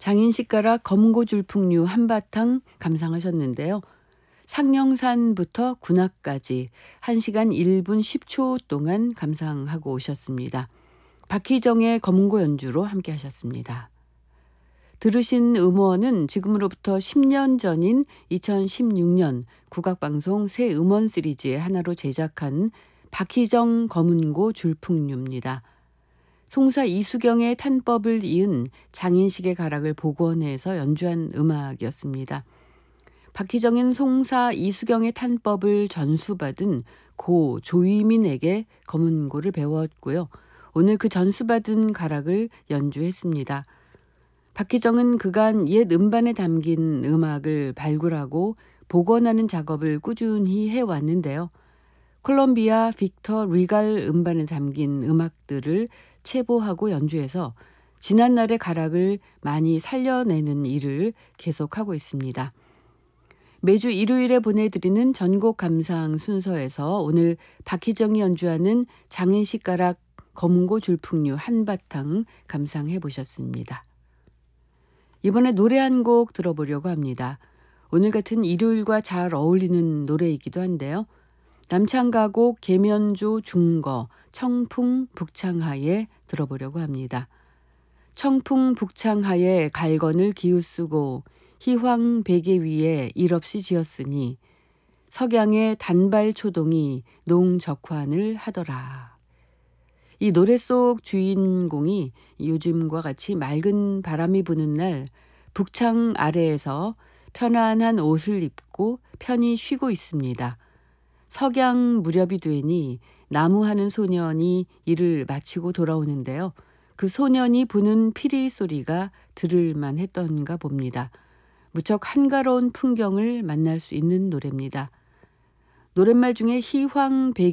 장인식가락 검고줄풍류 한바탕 감상하셨는데요. 상령산부터 군악까지 1시간 1분 10초 동안 감상하고 오셨습니다. 박희정의 검은고 연주로 함께 하셨습니다. 들으신 음원은 지금으로부터 10년 전인 2016년 국악방송 새 음원 시리즈의 하나로 제작한 박희정 검은고 줄풍류입니다. 송사 이수경의 탄법을 이은 장인식의 가락을 복원해서 연주한 음악이었습니다. 박희정은 송사 이수경의 탄법을 전수받은 고 조이민에게 검은고를 배웠고요. 오늘 그 전수받은 가락을 연주했습니다. 박희정은 그간 옛 음반에 담긴 음악을 발굴하고 복원하는 작업을 꾸준히 해왔는데요. 콜롬비아 빅터 리갈 음반에 담긴 음악들을 체보하고 연주해서 지난날의 가락을 많이 살려내는 일을 계속하고 있습니다. 매주 일요일에 보내드리는 전곡 감상 순서에서 오늘 박희정이 연주하는 장인식 가락 검은고 줄풍류 한바탕 감상해 보셨습니다. 이번에 노래 한 곡 들어보려고 합니다. 오늘 같은 일요일과 잘 어울리는 노래이기도 한데요. 남창가곡 계면조 중거 청풍 북창하에 들어보려고 합니다. 청풍 북창하에 갈건을 기우쓰고 희황 베개 위에 일없이 지었으니 석양의 단발 초동이 농적환을 하더라. 이 노래 속 주인공이 요즘과 같이 맑은 바람이 부는 날 북창 아래에서 편안한 옷을 입고 편히 쉬고 있습니다. 석양 무렵이 되니 나무하는 소년이 일을 마치고 돌아오는데요. 그 소년이 부는 피리 소리가 들을만 했던가 봅니다. 무척 한가로운 풍경을 만날 수 있는 노래입니다. 노랫말 중에 희황